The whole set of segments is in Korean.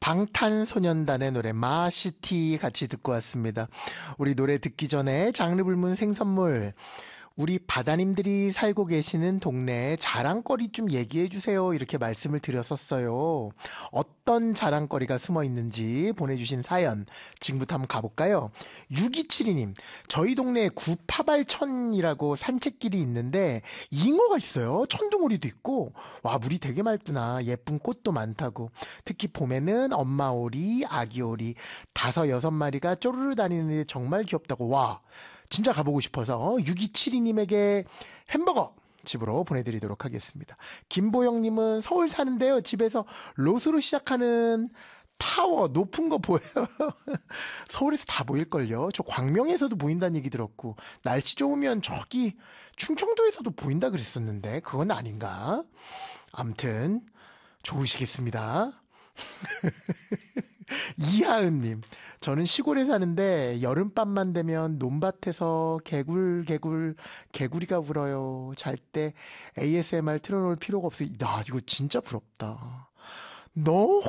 방탄소년단의 노래 마시티 같이 듣고 왔습니다. 우리 노래 듣기 전에 장르 불문 생선물, 우리 바다님들이 살고 계시는 동네에 자랑거리 좀 얘기해 주세요. 이렇게 말씀을 드렸었어요. 어떤 자랑거리가 숨어 있는지 보내주신 사연 지금부터 한번 가볼까요? 6272님, 저희 동네에 구파발천이라고 산책길이 있는데 잉어가 있어요. 천둥오리도 있고, 와, 물이 되게 맑구나. 예쁜 꽃도 많다고. 특히 봄에는 엄마오리, 아기오리 5-6마리가 쪼르르 다니는데 정말 귀엽다고. 와, 진짜 가보고 싶어서 6272님에게 햄버거 집으로 보내드리도록 하겠습니다. 김보영님은 서울 사는데요. 집에서 로스로 시작하는 타워 높은 거 보여요. 서울에서 다 보일걸요. 저 광명에서도 보인다는 얘기 들었고, 날씨 좋으면 저기 충청도에서도 보인다 그랬었는데 그건 아닌가? 암튼 좋으시겠습니다. 이하은님, 저는 시골에 사는데 여름밤만 되면 논밭에서 개구리가 울어요. 잘 때 ASMR 틀어놓을 필요가 없어요. 나 이거 진짜 부럽다. 너무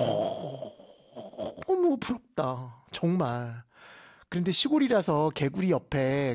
부럽다. 정말. 그런데 시골이라서 개구리 옆에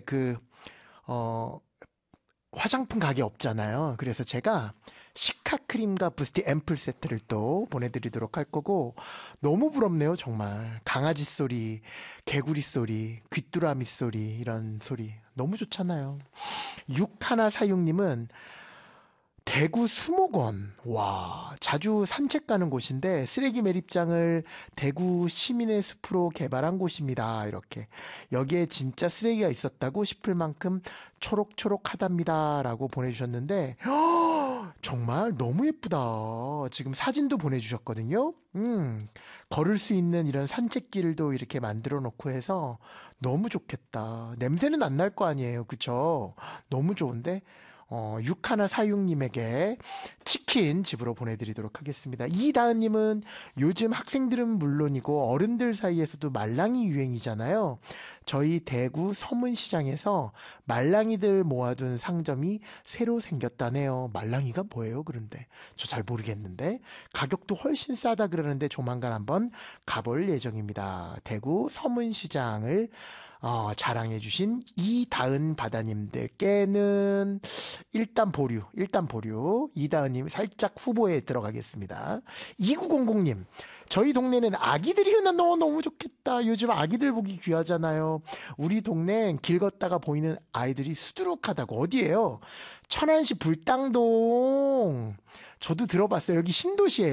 화장품 가게 없잖아요. 그래서 제가 시카크림과 부스티 앰플 세트를 또 보내드리도록 할 거고, 너무 부럽네요. 정말 강아지 소리, 개구리 소리, 귀뚜라미 소리, 이런 소리 너무 좋잖아요. 6146님은 대구 수목원, 와, 자주 산책 가는 곳인데 쓰레기 매립장을 대구 시민의 숲으로 개발한 곳입니다. 이렇게 여기에 진짜 쓰레기가 있었다고 싶을 만큼 초록초록하답니다 라고 보내주셨는데, 정말 너무 예쁘다. 지금 사진도 보내주셨거든요. 걸을 수 있는 이런 산책길도 이렇게 만들어 놓고 해서 너무 좋겠다. 냄새는 안 날 거 아니에요. 그쵸? 너무 좋은데, 6146님에게 치킨 집으로 보내드리도록 하겠습니다. 이다은님은 요즘 학생들은 물론이고 어른들 사이에서도 말랑이 유행이잖아요. 저희 대구 서문시장에서 말랑이들 모아둔 상점이 새로 생겼다네요. 말랑이가 뭐예요? 그런데 저 잘 모르겠는데 가격도 훨씬 싸다 그러는데 조만간 한번 가볼 예정입니다. 대구 서문시장을 자랑해주신 이다은 바다님들께는 일단 보류. 이다은님 살짝 후보에 들어가겠습니다. 2900님, 저희 동네는 아기들이 너무 좋겠다. 요즘 아기들 보기 귀하잖아요. 우리 동네엔 길 걷다가 보이는 아이들이 수두룩하다고. 어디예요? 천안시 불당동. 저도 들어봤어요. 여기 신도시예요.